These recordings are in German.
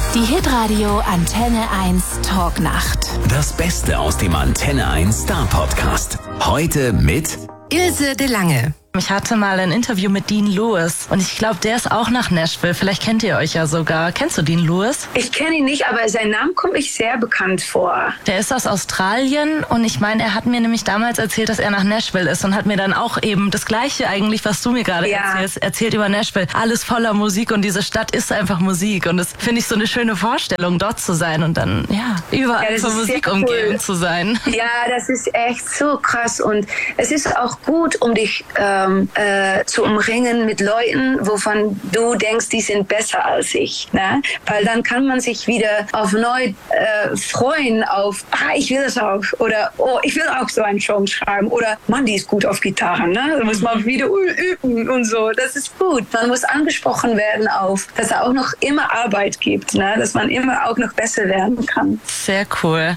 Die Hitradio Antenne 1 Talknacht. Das Beste aus dem Antenne 1 Star Podcast. Heute mit Ilse de Lange. Ich hatte mal ein Interview mit Dean Lewis und ich glaube, der ist auch nach Nashville. Vielleicht kennt ihr euch ja sogar. Kennst du Dean Lewis? Ich kenne ihn nicht, aber sein Name kommt mir sehr bekannt vor. Der ist aus Australien und ich meine, er hat mir nämlich damals erzählt, dass er nach Nashville ist und hat mir dann auch eben das Gleiche eigentlich, was du mir gerade erzählt über Nashville. Alles voller Musik und diese Stadt ist einfach Musik und das finde ich so eine schöne Vorstellung, dort zu sein und dann überall von Musik umgeben zu sein. Ja, das ist echt so krass und es ist auch gut, um dich zu umringen mit Leuten, wovon du denkst, die sind besser als ich. Ne? Weil dann kann man sich wieder auf neu freuen auf, ich will das auch. Oder, ich will auch so einen Song schreiben. Oder, Mann, die ist gut auf Gitarre. Ne? Da muss man wieder üben und so. Das ist gut. Man muss angesprochen werden auf, dass es auch noch immer Arbeit gibt. Ne? Dass man immer auch noch besser werden kann. Sehr cool.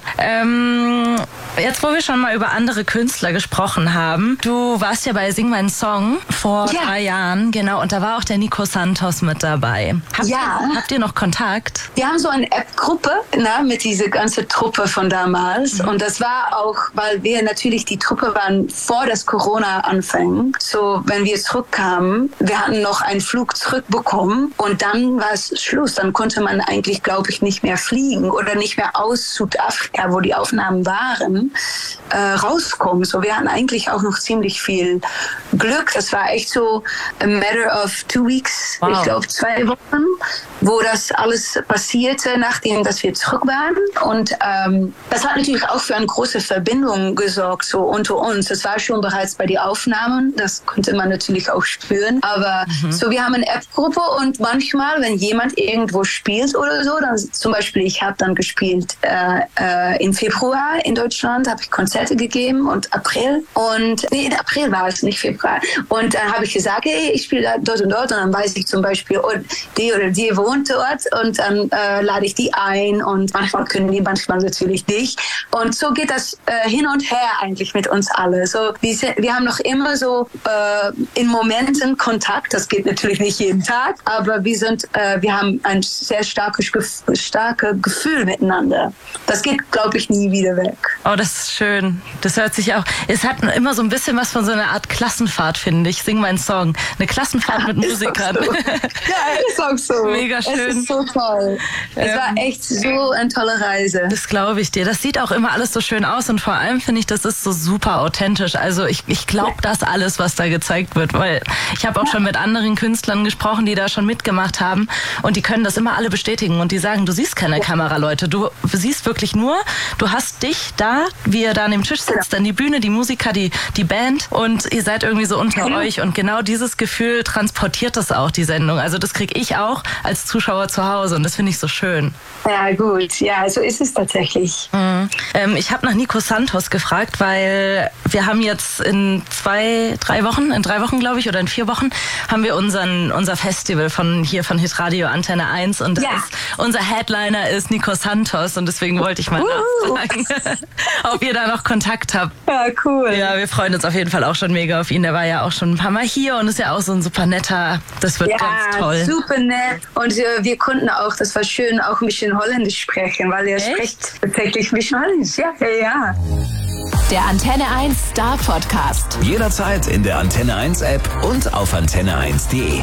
Jetzt, wo wir schon mal über andere Künstler gesprochen haben, du warst ja bei Sing meinen Song vor 3 Jahren, genau, und da war auch der Nico Santos mit dabei. Habt ihr noch Kontakt? Wir haben so eine App-Gruppe mit dieser ganzen Truppe von damals und das war auch, weil wir natürlich die Truppe waren vor das Corona anfing. So, wenn wir zurückkamen, wir hatten noch einen Flug zurückbekommen und dann war es Schluss. Dann konnte man eigentlich, glaube ich, nicht mehr fliegen oder nicht mehr aus Südafrika, wo die Aufnahmen waren, rauskommen. So, wir hatten eigentlich auch noch ziemlich viel Glück. Das war echt so a matter of 2 weeks, ich glaube 2 Wochen, wo das alles passierte, nachdem dass wir zurück waren. Und das hat natürlich auch für eine große Verbindung gesorgt, so unter uns. Das war schon bereits bei den Aufnahmen, das konnte man natürlich auch spüren. Aber so, wir haben eine App-Gruppe und manchmal, wenn jemand irgendwo spielt oder so, dann zum Beispiel, ich habe dann gespielt im Februar in Deutschland, habe ich Konzerte gegeben und April. Und in April war es, nicht Februar. Und dann habe ich gesagt, hey, ich spiele da dort und dort. Und dann weiß ich zum Beispiel, die oder die wohnt dort. Und dann lade ich die ein. Und manchmal können die, manchmal natürlich nicht. Und so geht das hin und her eigentlich mit uns alle. So, wir haben noch immer so in Momenten Kontakt. Das geht natürlich nicht jeden Tag. Aber wir haben ein sehr starkes Gefühl miteinander. Das geht, glaube ich, nie wieder weg. Oh, das ist schön. Das hört sich auch, es hat immer so ein bisschen was von so einer Art Klassenfahrt, finde ich. Sing meinen Song. Eine Klassenfahrt mit Musikern. So. Ja, ist auch so. Mega schön. Es ist so toll. Es war echt so eine tolle Reise. Das glaube ich dir. Das sieht auch immer alles so schön aus und vor allem finde ich, das ist so super authentisch. Also ich glaube das alles, was da gezeigt wird, weil ich habe auch schon mit anderen Künstlern gesprochen, die da schon mitgemacht haben und die können das immer alle bestätigen und die sagen, du siehst keine Kameraleute, du siehst wirklich nur, du hast dich da, wie ihr da an dem Tisch sitzt, dann die Bühne, die Musiker, die Band und ihr seid irgendwie so unter euch und genau dieses Gefühl transportiert das auch, die Sendung. Also das kriege ich auch als Zuschauer zu Hause und das finde ich so schön. Ja, gut. Ja, so ist es tatsächlich. Ich habe nach Nico Santos gefragt, weil wir haben jetzt in 3 Wochen, glaube ich, oder in 4 Wochen, haben wir unser Festival von Hitradio Antenne 1 und unser Headliner ist Nico Santos und deswegen wollte ich mal nachfragen, ob ihr da noch Kontakt habt. Ja, cool. Ja, wir freuen uns auf jeden Fall auch schon mega auf ihn. Der war ja auch schon ein paar Mal hier und ist ja auch so ein super netter, das wird ganz toll. Ja, super nett. Und wir konnten auch, das war schön, auch ein bisschen Holländisch sprechen, weil er spricht tatsächlich ein bisschen Holländisch. Ja. Der Antenne 1 Star Podcast. jederzeit in der Antenne 1 App und auf antenne1.de.